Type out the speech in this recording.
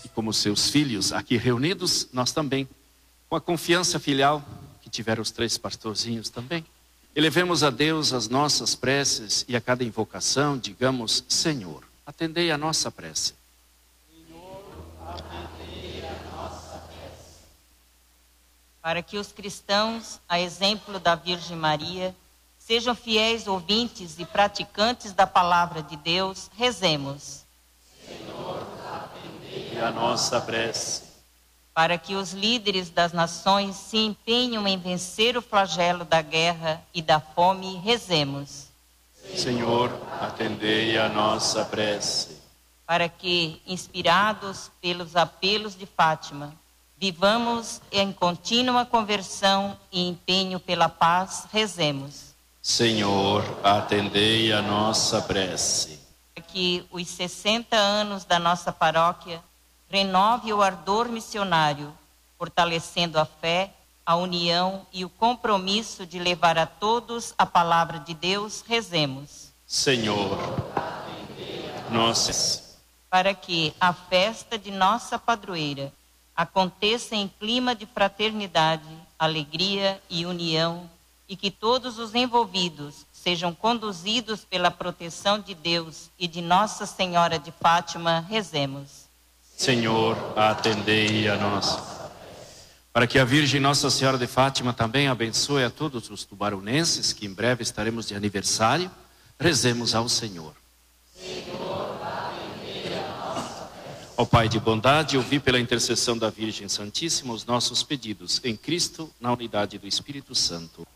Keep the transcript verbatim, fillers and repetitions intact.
e como seus filhos aqui reunidos, nós também, com a confiança filial que tiveram os três pastorzinhos também, elevemos a Deus as nossas preces e a cada invocação digamos: Senhor, atendei a nossa prece. Senhor, atendei a nossa prece. Para que os cristãos, a exemplo da Virgem Maria, sejam fiéis ouvintes e praticantes da palavra de Deus, rezemos. Senhor, atendei a nossa prece. Para que os líderes das nações se empenhem em vencer o flagelo da guerra e da fome, rezemos. Senhor, atendei a nossa prece. Para que, inspirados pelos apelos de Fátima, vivamos em contínua conversão e empenho pela paz, rezemos. Senhor, atendei a nossa prece. Para que os sessenta anos da nossa paróquia renove o ardor missionário, fortalecendo a fé, a união e o compromisso de levar a todos a palavra de Deus, rezemos. Senhor, nossa. Para que a festa de nossa padroeira aconteça em clima de fraternidade, alegria e união, e que todos os envolvidos sejam conduzidos pela proteção de Deus e de Nossa Senhora de Fátima, rezemos. Senhor, atendei a nós. Para que a Virgem Nossa Senhora de Fátima também abençoe a todos os tubarunenses, que em breve estaremos de aniversário, rezemos ao Senhor. Senhor, atendei a nossa prece. Ó Pai de bondade, ouvi pela intercessão da Virgem Santíssima os nossos pedidos, em Cristo, na unidade do Espírito Santo.